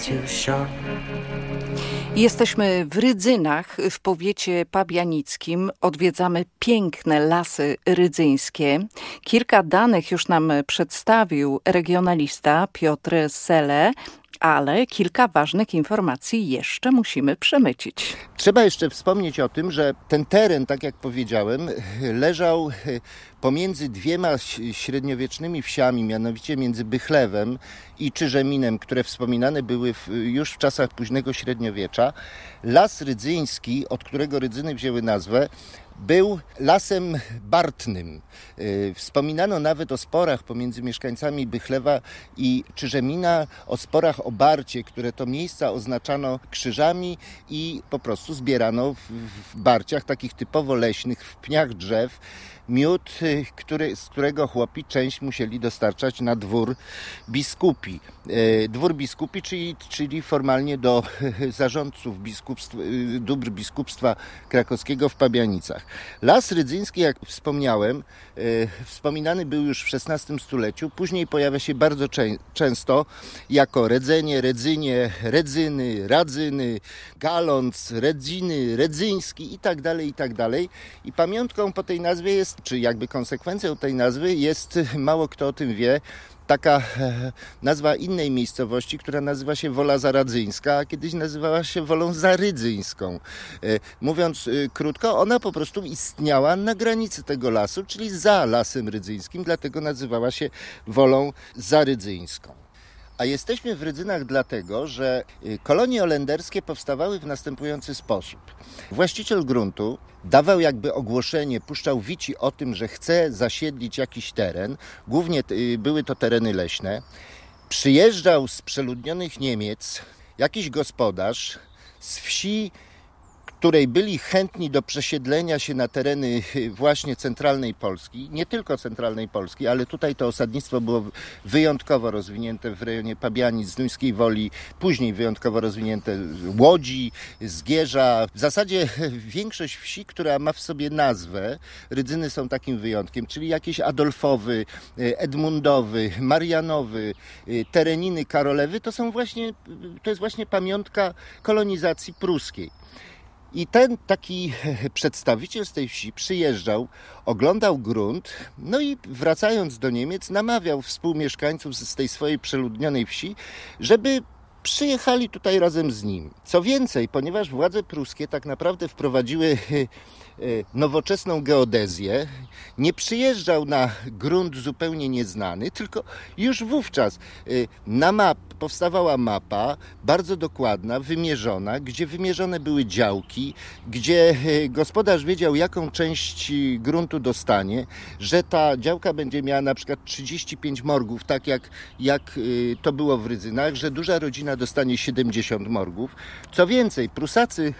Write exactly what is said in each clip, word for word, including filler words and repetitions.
Jesteśmy w Rydzynach, w powiecie pabianickim. Odwiedzamy piękne lasy rydzyńskie. Kilka danych już nam przedstawił regionalista Piotr Sele, ale kilka ważnych informacji jeszcze musimy przemycić. Trzeba jeszcze wspomnieć o tym, że ten teren, tak jak powiedziałem, leżał pomiędzy dwiema średniowiecznymi wsiami, mianowicie między Bychlewem i Czyżeminem, które wspominane były w, już w czasach późnego średniowiecza. Las rydzyński, od którego Rydzyny wzięły nazwę, był lasem bartnym. Wspominano nawet o sporach pomiędzy mieszkańcami Bychlewa i Czyżemina, o sporach o barcie, które to miejsca oznaczano krzyżami i po prostu zbierano w, w barciach takich typowo leśnych, w pniach drzew, miód, który, z którego chłopi część musieli dostarczać na dwór biskupi. Dwór biskupi, czyli, czyli formalnie do zarządców biskupstw, dóbr biskupstwa krakowskiego w Pabianicach. Las rydzyński, jak wspomniałem, wspominany był już w szesnastym stuleciu, później pojawia się bardzo czę- często jako redzenie, redzynie, redzyny, radzyny, galąc, redziny, redzyński i tak dalej, i tak dalej. I pamiątką po tej nazwie jest, czy jakby konsekwencją tej nazwy jest, mało kto o tym wie, taka nazwa innej miejscowości, która nazywa się Wola Zaradzyńska, a kiedyś nazywała się Wolą Zarydzyńską. Mówiąc krótko, ona po prostu istniała na granicy tego lasu, czyli za Lasem Rydzyńskim, dlatego nazywała się Wolą Zarydzyńską. A jesteśmy w Rydzynach dlatego, że kolonie holenderskie powstawały w następujący sposób. Właściciel gruntu dawał jakby ogłoszenie, puszczał wici o tym, że chce zasiedlić jakiś teren. Głównie były to tereny leśne. Przyjeżdżał z przeludnionych Niemiec jakiś gospodarz z wsi, której byli chętni do przesiedlenia się na tereny właśnie centralnej Polski, nie tylko centralnej Polski, ale tutaj to osadnictwo było wyjątkowo rozwinięte w rejonie Pabianic, Zduńskiej Woli, później wyjątkowo rozwinięte Łodzi, Zgierza. W zasadzie większość wsi, która ma w sobie nazwę, Rydzyny są takim wyjątkiem, czyli jakieś Adolfowy, Edmundowy, Marianowy, Tereniny, Karolewy, to są właśnie, to jest właśnie pamiątka kolonizacji pruskiej. I ten taki przedstawiciel z tej wsi przyjeżdżał, oglądał grunt, no i wracając do Niemiec namawiał współmieszkańców z tej swojej przeludnionej wsi, żeby przyjechali tutaj razem z nim. Co więcej, ponieważ władze pruskie tak naprawdę wprowadziły nowoczesną geodezję, nie przyjeżdżał na grunt zupełnie nieznany, tylko już wówczas na map powstawała mapa bardzo dokładna, wymierzona, gdzie wymierzone były działki, gdzie gospodarz wiedział, jaką część gruntu dostanie, że ta działka będzie miała na przykład trzydzieści pięć morgów, tak jak, jak to było w Rydzynach, że duża rodzina dostanie siedemdziesiąt morgów. Co więcej, Prusacy,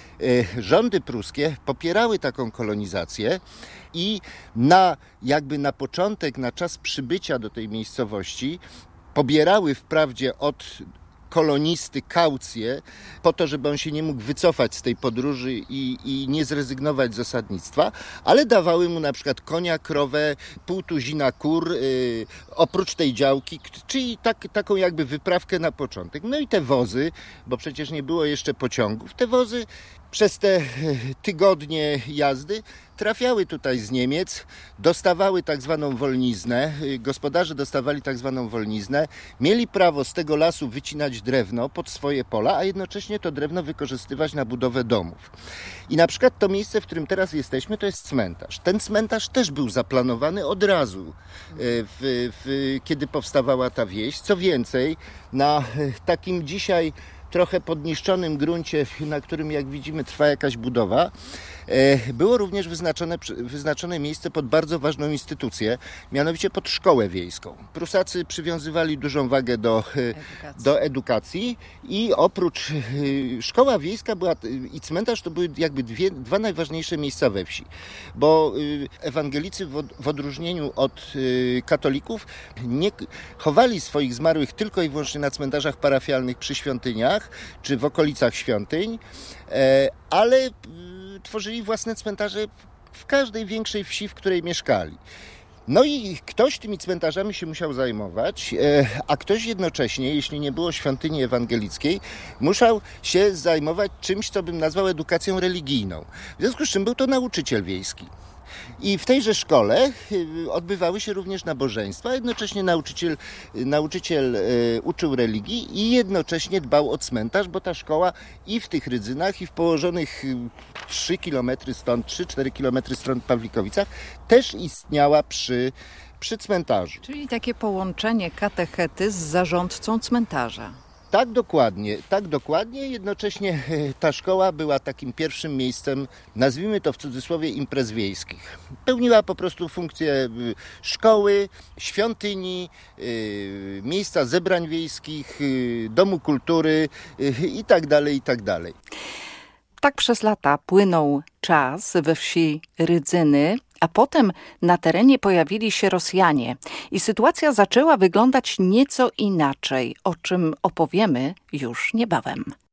rządy pruskie popierały taką kolonizację i na, jakby na początek, na czas przybycia do tej miejscowości pobierały wprawdzie od kolonisty kaucję po to, żeby on się nie mógł wycofać z tej podróży i, i nie zrezygnować z osadnictwa, ale dawały mu na przykład konia, krowę, pół tuzina kur, yy, oprócz tej działki, czyli tak, taką jakby wyprawkę na początek. No i te wozy, bo przecież nie było jeszcze pociągów, te wozy przez te tygodnie jazdy trafiały tutaj z Niemiec, dostawały tak zwaną wolniznę, gospodarze dostawali tak zwaną wolniznę, mieli prawo z tego lasu wycinać drewno pod swoje pola, a jednocześnie to drewno wykorzystywać na budowę domów. I na przykład to miejsce, w którym teraz jesteśmy, to jest cmentarz. Ten cmentarz też był zaplanowany od razu, w, w, kiedy powstawała ta wieś. Co więcej, na takim dzisiaj trochę podniszczonym gruncie, na którym, jak widzimy, trwa jakaś budowa, było również wyznaczone, wyznaczone miejsce pod bardzo ważną instytucję, mianowicie pod szkołę wiejską. Prusacy przywiązywali dużą wagę do edukacji, do edukacji i oprócz szkoła wiejska była, i cmentarz to były jakby dwie, dwa najważniejsze miejsca we wsi, bo ewangelicy w, w odróżnieniu od katolików nie chowali swoich zmarłych tylko i wyłącznie na cmentarzach parafialnych przy świątyniach czy w okolicach świątyń, ale tworzyli własne cmentarze w każdej większej wsi, w której mieszkali. No i ktoś tymi cmentarzami się musiał zajmować, a ktoś jednocześnie, jeśli nie było świątyni ewangelickiej, musiał się zajmować czymś, co bym nazwał edukacją religijną. W związku z czym był to nauczyciel wiejski. I w tejże szkole odbywały się również nabożeństwa, jednocześnie nauczyciel, nauczyciel uczył religii i jednocześnie dbał o cmentarz, bo ta szkoła i w tych Rydzynach, i w położonych trzy kilometry stąd, trzy cztery kilometry stąd Pawlikowicach też istniała przy, przy cmentarzu. Czyli takie połączenie katechety z zarządcą cmentarza. Tak dokładnie, tak dokładnie. Jednocześnie ta szkoła była takim pierwszym miejscem, nazwijmy to w cudzysłowie, imprez wiejskich. Pełniła po prostu funkcję szkoły, świątyni, miejsca zebrań wiejskich, domu kultury i tak dalej, i tak dalej. Tak przez lata płynął czas we wsi Rydzyny, a potem na terenie pojawili się Rosjanie i sytuacja zaczęła wyglądać nieco inaczej, o czym opowiemy już niebawem.